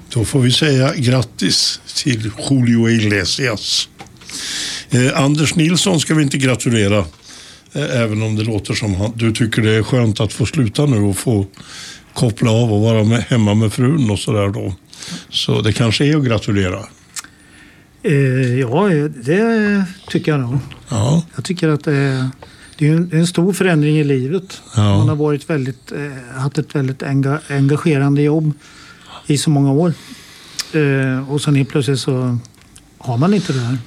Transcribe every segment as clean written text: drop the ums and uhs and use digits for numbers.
Då får vi säga grattis till Julio Iglesias. Anders Nilsson ska vi inte gratulera, även om det låter som du tycker det är skönt att få sluta nu och få koppla av och vara hemma med frun och sådär då. Så det kanske är att gratulera. Ja, det tycker jag nog. Ja. Jag tycker att det är en stor förändring i livet. Ja. Man har varit haft ett väldigt engagerande jobb i så många år. Och sen helt plötsligt så har man inte det här.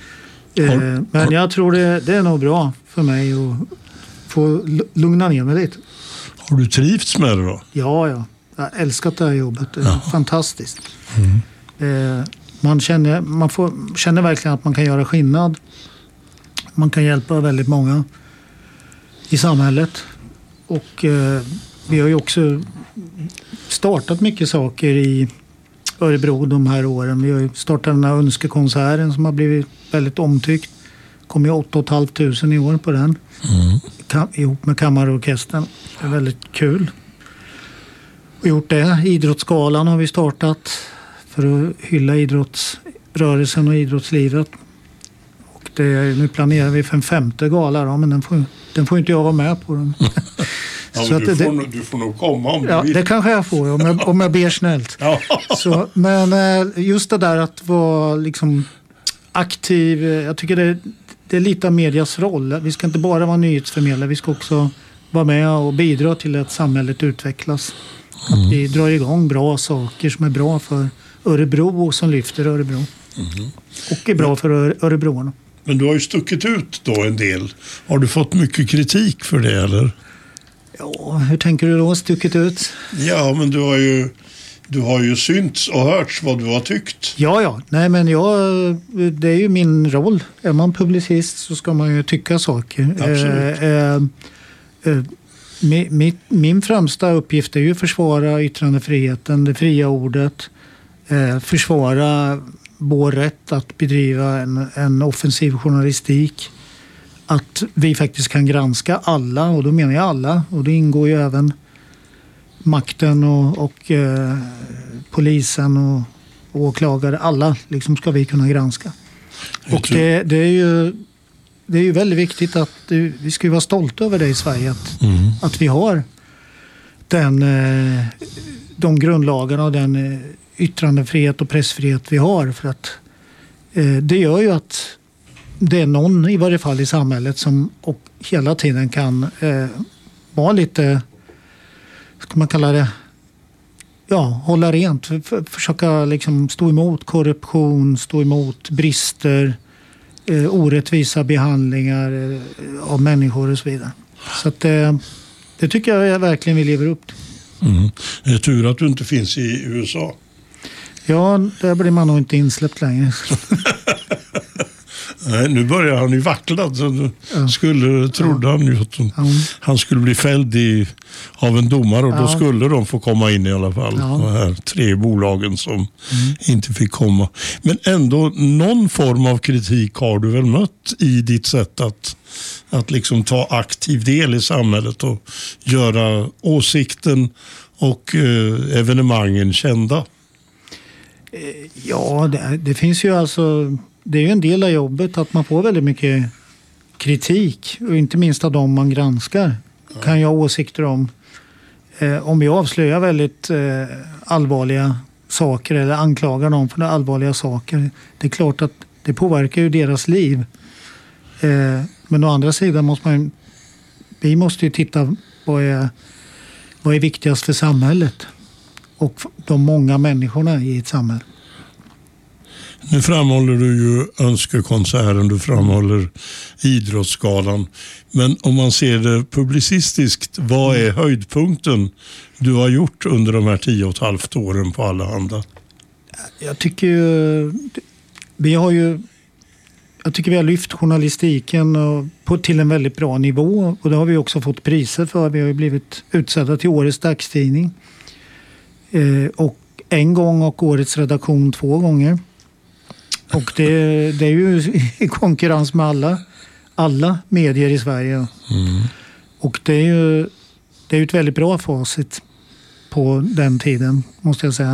Men jag tror det är nog bra för mig att få lugna ner mig lite. Har du trivts med det då? Ja. Jag har älskat det här jobbet. Det är fantastiskt. Man känner verkligen att man kan göra skillnad. Man kan hjälpa väldigt många i samhället. Och vi har ju också startat mycket saker i Örebro de här åren. Vi har ju startat den här önskekonserten som har blivit väldigt omtyckt. Kom ju 8 500 i år på den. Ihop med kammarorkestern. Det är väldigt kul. Och gjort det. Idrottsgalan har vi startat för att hylla idrottsrörelsen och idrottslivet. Och nu planerar vi för en 5:e gala då, men den får inte jag vara med på. Den. Ja, så du får nog komma om du vill. Det kanske jag får om jag ber snällt. Ja. Så, men just det där att vara liksom aktiv, jag tycker det är lite av medias roll. Vi ska inte bara vara nyhetsförmedlare, vi ska också vara med och bidra till att samhället utvecklas. Att vi drar igång bra saker som är bra för Örebro och som lyfter Örebro. Och är bra för örebroarna. Men du har ju stuckit ut då en del. Har du fått mycket kritik för det eller? Ja, hur tänker du då? Stuckit ut? Ja, men du har ju synts och hörts vad du har tyckt. Ja. Nej, men det är ju min roll. Är man publicist så ska man ju tycka saker. Absolut. Min främsta uppgift är ju att försvara yttrandefriheten, det fria ordet. Försvara vår rätt att bedriva en offensiv journalistik. Att vi faktiskt kan granska alla, och då menar jag alla. Och det ingår ju även makten och polisen och åklagare. Alla liksom ska vi kunna granska. Och det är ju väldigt viktigt att vi ska vara stolta över det i Sverige. Att vi har de grundlagarna och den yttrandefrihet och pressfrihet vi har. För att det gör ju att det är någon i varje fall i samhället som och hela tiden kan vara lite, ska man kalla det, hålla rent. Försöka liksom stå emot korruption, stå emot brister, orättvisa behandlingar av människor och så vidare. Så att det tycker jag verkligen vi lever upp till. Det är tur att du inte finns i USA. Ja, där blir man nog inte insläppt längre. Nej, nu börjar han ju vackla. Trodde han ju att han skulle bli fälld av en domare och då skulle de få komma in i alla fall. De här 3 bolagen som inte fick komma. Men ändå någon form av kritik har du väl mött i ditt sätt att liksom ta aktiv del i samhället och göra åsikten och evenemangen kända? Ja, det finns ju alltså. Det är ju en del av jobbet att man får väldigt mycket kritik, och inte minst av dem man granskar. Kan jag ha åsikter om vi avslöjar väldigt allvarliga saker eller anklagar dem för allvarliga saker. Det är klart att det påverkar ju deras liv. Men å andra sidan måste vi måste ju titta vad är viktigast för samhället och de många människorna i ett samhälle. Nu framhåller du ju önskekonserten, du framhåller idrottsgalan. Men om man ser det publicistiskt, vad är höjdpunkten du har gjort under de här 10,5 åren på Allehanda? Jag tycker vi har lyft journalistiken till en väldigt bra nivå, och det har vi också fått priser för. Vi har ju blivit utsedda till årets dagstidning och en gång, och årets redaktion 2 gånger. Och det är ju i konkurrens med alla medier i Sverige. Och det är ju ett väldigt bra facit på den tiden, måste jag säga.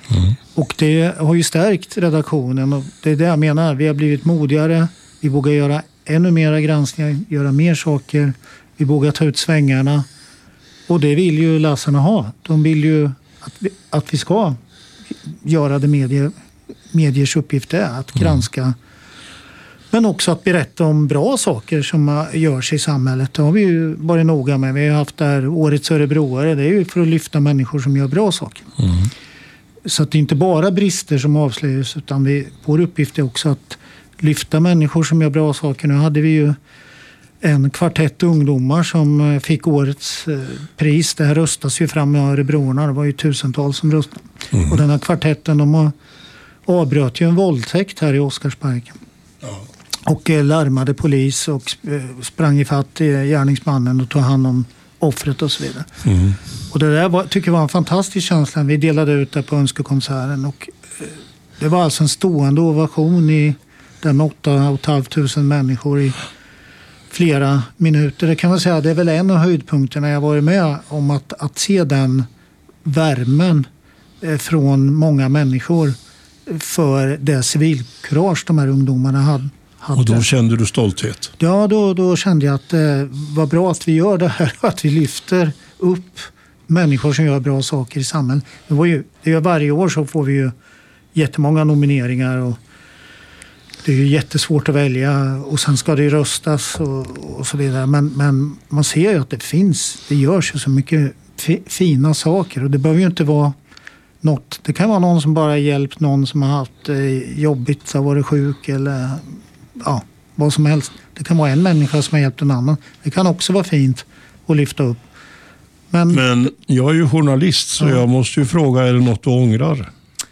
Och det har ju stärkt redaktionen och det är det jag menar. Vi har blivit modigare, vi vågar göra ännu mera granskningar, göra mer saker, vi vågar ta ut svängarna och det vill ju läsarna ha. De vill ju att vi ska göra det mediers uppgift är, att granska. Men också att berätta om bra saker som görs i samhället. Det har vi ju varit noga med. Vi har haft där årets Örebroare. Det är ju för att lyfta människor som gör bra saker. Så att det är inte bara brister som avslöjas utan vår uppgift är också att lyfta människor som gör bra saker. Nu hade vi ju en kvartett ungdomar som fick årets pris. Det här röstas ju fram med Örebroarna. Det var ju tusentals som röstade. Och den här kvartetten, de avbröt ju en våldtäkt här i Oscarsparken. Och larmade polis och sprang ifatt gärningsmannen och tog hand om offret och så vidare. Och det där tycker jag var en fantastisk känsla. Vi delade ut det på önskekonserten och det var alltså en stående ovation i den 8 500 människor i flera minuter. Det kan man säga, det är väl en av höjdpunkterna jag varit med om att se den värmen från många människor för det civilkurage de här ungdomarna hade. Och då kände du stolthet? Ja, då kände jag att det var bra att vi gör det här och att vi lyfter upp människor som gör bra saker i samhället. Det är varje år så får vi ju jättemånga nomineringar och det är ju jättesvårt att välja och sen ska det ju röstas och så vidare. Men man ser ju att det görs ju så mycket fina saker och det behöver ju inte vara något. Det kan vara någon som bara hjälpt någon som har haft jobbigt, har varit sjuk eller vad som helst. Det kan vara en människa som har hjälpt en annan. Det kan också vara fint att lyfta upp. Men jag är ju journalist så jag måste ju fråga, är det något du ångrar?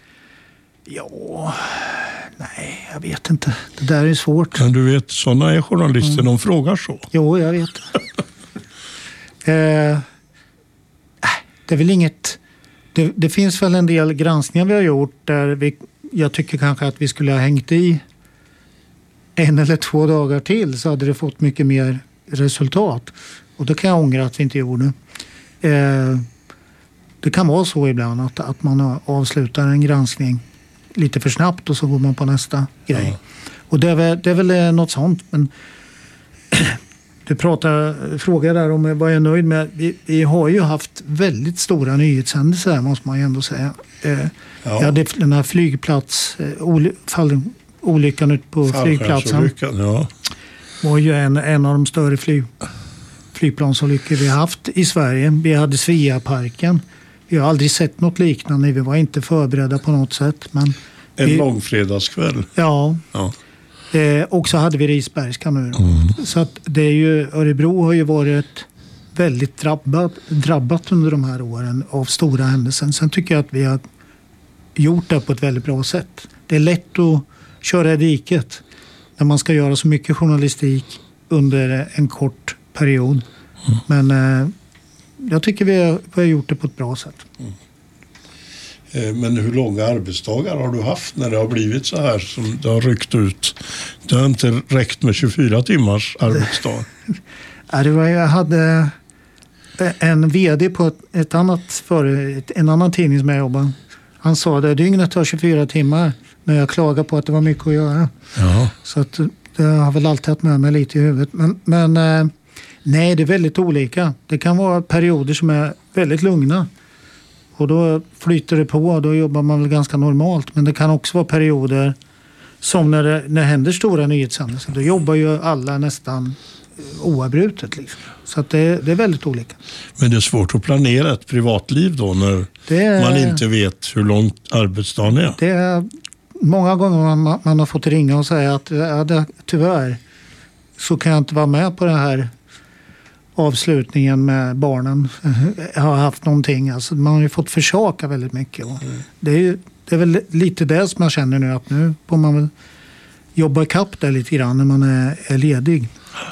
Ja, nej, jag vet inte. Det där är svårt. Men du vet, sådana är journalister, de frågar så. Jo, jag vet. Det är väl inget. Det finns väl en del granskningar vi har gjort där jag tycker kanske att vi skulle ha hängt i 1 eller 2 dagar till så hade det fått mycket mer resultat. Och då kan jag ångra att vi inte gjorde. Det kan vara så ibland att man avslutar en granskning lite för snabbt och så går man på nästa grej. Och det är väl något sånt. Men du frågar där om vad jag är nöjd med. Vi har ju haft väldigt stora nyhetshändelser måste man ju ändå säga. Ja, den här olyckan ut på flygplatsen var ju en av de större flygplansolyckor vi har haft i Sverige. Vi hade Sveaparken. Vi har aldrig sett något liknande. Vi var inte förberedda på något sätt. Men en långfredagskväll. Ja. Och så hade vi Risbergska nu. Så att det är ju, Örebro har ju varit väldigt drabbat under de här åren av stora händelser. Sen tycker jag att vi har gjort det på ett väldigt bra sätt. Det är lätt att köra i diket när man ska göra så mycket journalistik under en kort period. Men jag tycker vi har gjort det på ett bra sätt. Men hur långa arbetsdagar har du haft när det har blivit så här som det har ryckt ut? Det har inte räckt med 24 timmars arbetsdag. Jag hade en vd på en annan tidning som jag jobbar. Han sa det, dygnet tar 24 timmar när jag klagar på att det var mycket att göra. Ja. Så att det har väl alltid haft med mig lite i huvudet. Men nej, det är väldigt olika. Det kan vara perioder som är väldigt lugna. Och då flyter det på och då jobbar man väl ganska normalt. Men det kan också vara perioder som när det händer stora nyhetshändelser. Då jobbar ju alla nästan oavbrutet. Liksom. Så att det är väldigt olika. Men det är svårt att planera ett privatliv då när man inte vet hur långt arbetsdagen är. Det är många gånger man har fått ringa och säga att tyvärr så kan jag inte vara med på det här avslutningen med barnen. Jag har haft någonting. Alltså man har ju fått försaka väldigt mycket. Det är väl lite det som man känner nu att nu får man väl jobba ikapp där lite grann när man är ledig.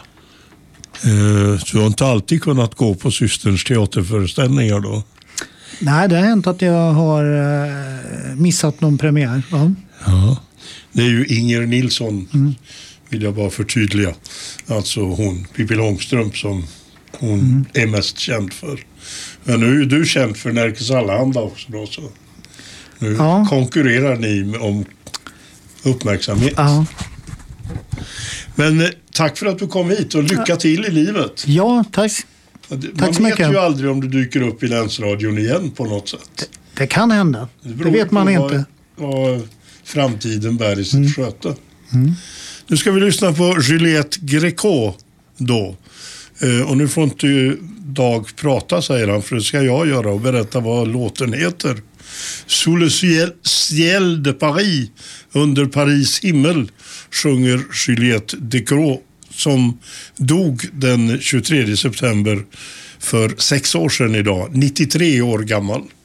Du har inte alltid kunnat gå på systerns teaterföreställningar då? Nej, det har hänt att jag har missat någon premiär. Ja. Det är ju Inger Nilsson, vill jag bara förtydliga. Alltså hon, Pippi Långstrump, som hon är mest känd för. Men nu är ju du känd för Närkes Allehanda också då, så Nu konkurrerar ni om uppmärksamhet. Ja. Men tack för att du kom hit och lycka till i livet. Ja, tack. Man vet ju aldrig om du dyker upp i Länsradion igen på något sätt. Det kan hända. Det vet man inte. Vad framtiden bär i sitt sköte. Nu ska vi lyssna på Juliette Gréco då. Och nu får inte Dag prata, säger han, för det ska jag göra och berätta vad låten heter. Sous le ciel de Paris, under Paris himmel, sjunger Juliette Gréco, som dog den 23 september för 6 år sedan idag, 93 år gammal.